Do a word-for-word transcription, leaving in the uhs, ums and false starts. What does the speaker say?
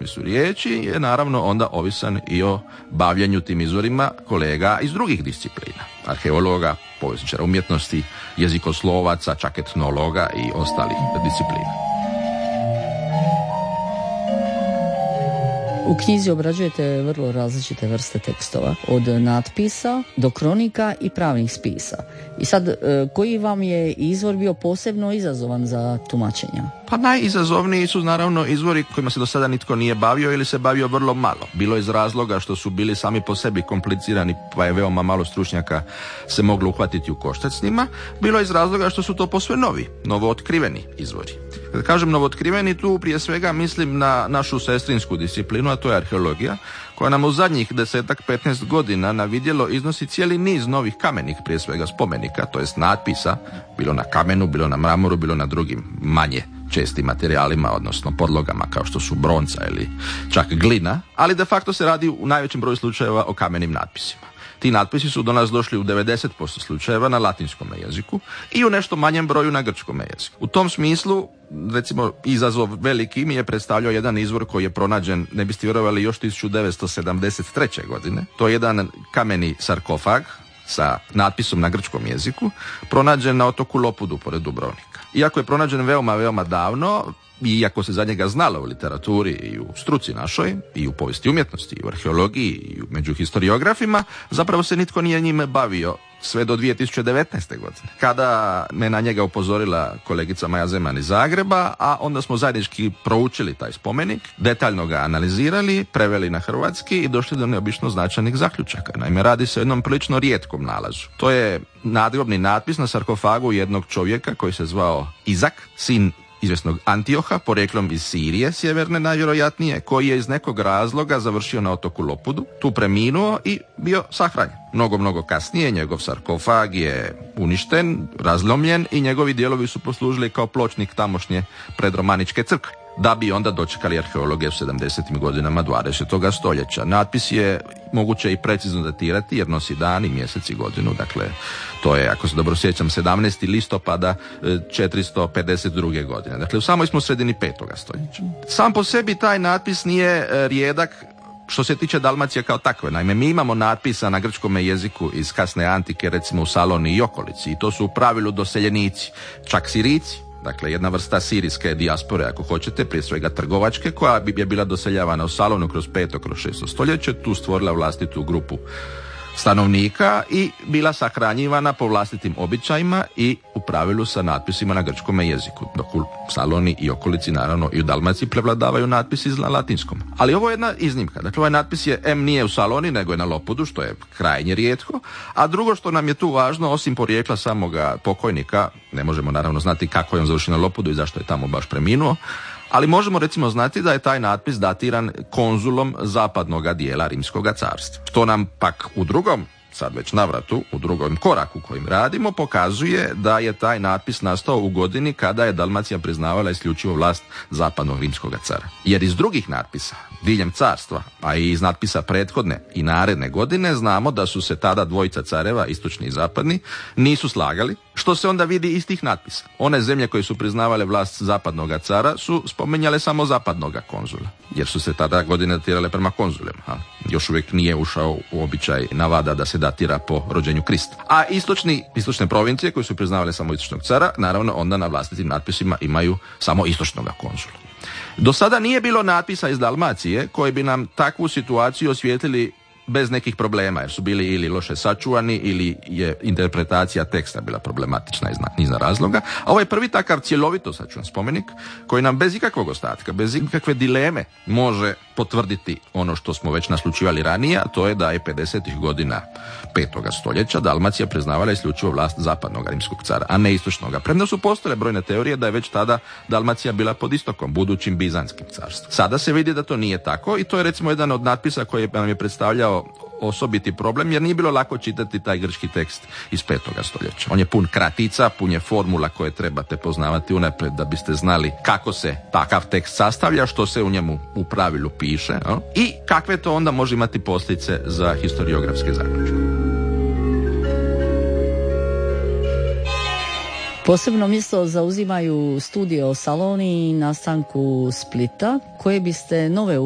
zapisu riječi je naravno onda ovisan i o bavljenju tim izvorima kolega iz drugih disciplina. Arheologa, povjesničara umjetnosti, jezikoslovaca, čak etnologa i ostalih disciplina. U knjizi obrađujete vrlo različite vrste tekstova, od natpisa do kronika i pravnih spisa. I sad, koji vam je izvor bio posebno izazovan za tumačenja? Pa najizazovniji su naravno izvori kojima se do sada nitko nije bavio ili se bavio vrlo malo. Bilo iz razloga što su bili sami po sebi komplicirani, pa je veoma malo stručnjaka se moglo uhvatiti u koštac s njima. Bilo iz razloga što su to posve novi, novootkriveni izvori. Kad kažem novootkriveni, tu prije svega mislim na našu sestrinsku disciplinu, a to je arheologija, koja nam u zadnjih desetak, petnaest godina na vidjelo iznosi cijeli niz novih kamenih, prije svega spomenika, to jest natpisa, bilo na kamenu, bilo na mramoru, bilo na drugim manje čestim materijalima, odnosno podlogama kao što su bronca ili čak glina, ali de facto se radi u najvećem broju slučajeva o kamenim natpisima. Ti natpisi su do nas došli u devedeset posto slučajeva na latinskom jeziku i u nešto manjem broju na grčkom jeziku. U tom smislu, recimo, izazov veliki mi je predstavljao jedan izvor koji je pronađen, ne biste vjerovali, još tisuću devetsto sedamdeset treće. godine. To je jedan kameni sarkofag sa natpisom na grčkom jeziku, pronađen na otoku Lopudu pored Dubrovnika. Iako je pronađen veoma, veoma davno, iako se za njega znalo u literaturi i u struci našoj, i u povijesti umjetnosti, i u arheologiji, i među historiografima, zapravo se nitko nije njime bavio sve do dvije tisuće devetnaeste. godine, kada me na njega upozorila kolegica Maja Zeman iz Zagreba, a onda smo zajednički proučili taj spomenik, detaljno ga analizirali, preveli na hrvatski i došli do neobično značajnih zaključaka. Naime, radi se o jednom prilično rijetkom nalazu. To je nadgrobni natpis na sarkofagu jednog čovjeka koji se zvao Izak, sin izvjesnog Antioha, poreklom iz Sirije sjeverne najvjerojatnije, koji je iz nekog razloga završio na otoku Lopudu, tu preminuo i bio sahranjen. Mnogo, mnogo kasnije njegov sarkofag je uništen, razlomljen i njegovi dijelovi su poslužili kao pločnik tamošnje predromaničke crkve, da bi onda dočekali arheologe u sedamdesetim godinama dvadesetog. stoljeća. Natpis je moguće i precizno datirati jer nosi dan i mjesec i godinu, dakle to je, ako se dobro sjećam, sedamnaesti listopada četiristo pedeset druge. godine. Dakle, u samoj smo sredini petoga. stoljeća. Sam po sebi taj natpis nije rijedak što se tiče Dalmacije kao takve. Naime, mi imamo natpisa na grčkom jeziku iz kasne antike, recimo u Saloni i okolici, i to su u pravilu doseljenici, čak Sirijci. Dakle, jedna vrsta sirijske dijaspore, ako hoćete, prije svega trgovačke, koja bi je bila doseljavana u Salonu kroz peto, kroz šesto stoljeće, tu stvorila vlastitu grupu stanovnika i bila sahranjivana po vlastitim običajima i u pravilu sa natpisima na grčkom jeziku, dok u Saloni i okolici, naravno i u Dalmaciji, prevladavaju natpisi na latinskom. Ali ovo je jedna iznimka. Dakle, ovaj natpis je em nije u Saloni, nego je na Lopudu, što je krajnje rijetko, a drugo što nam je tu važno, osim porijekla samoga pokojnika, ne možemo naravno znati kako je on završio na Lopudu i zašto je tamo baš preminuo, ali možemo recimo znati da je taj natpis datiran konzulom zapadnoga dijela Rimskoga carstva. Što nam pak u drugom, sad već navratu, u drugom koraku kojim radimo, pokazuje da je taj natpis nastao u godini kada je Dalmacija priznavala isključivo vlast zapadnog Rimskoga cara. Jer iz drugih natpisa diljem carstva, a i iz natpisa prethodne i naredne godine, znamo da su se tada dvojica careva, istočni i zapadni, nisu slagali, što se onda vidi iz tih natpisa. One zemlje koje su priznavale vlast zapadnog cara su spominjale samo zapadnoga konzula, jer su se tada godine datirale prema konzulima. Ha? Još uvijek nije ušao u običaj navada da se datira po rođenju Krista. A istočni, istočne provincije koje su priznavale samo istočnog cara, naravno onda na vlastitim natpisima imaju samo istočnoga konzula. Do sada nije bilo natpisa iz Dalmacije koji bi nam takvu situaciju osvijetlili bez nekih problema, jer su bili ili loše sačuvani ili je interpretacija teksta bila problematična iz niza razloga. A ovo je prvi takav cjelovito sačuvan spomenik koji nam bez ikakvog ostatka, bez ikakve dileme može potvrditi ono što smo već naslučivali ranije, a to je da je pedesetih godina petoga. stoljeća Dalmacija priznavala isključivo vlast zapadnog rimskog cara, a ne istočnoga. Premda su postojale brojne teorije da je već tada Dalmacija bila pod istokom, budućim Bizanskim carstvom. Sada se vidi da to nije tako i to je recimo jedan od natpisa koji nam je predstavljao osobiti problem, jer nije bilo lako čitati taj grčki tekst iz petoga. stoljeća. On je pun kratica, pun je formula koje trebate poznavati unaprijed da biste znali kako se takav tekst sastavlja, što se u njemu u pravilu piše, no? I kakve to onda može imati posljedice za historiografske zaključke. Posebno mjesto zauzimaju studije o Saloni i nastanku Splita, koje biste nove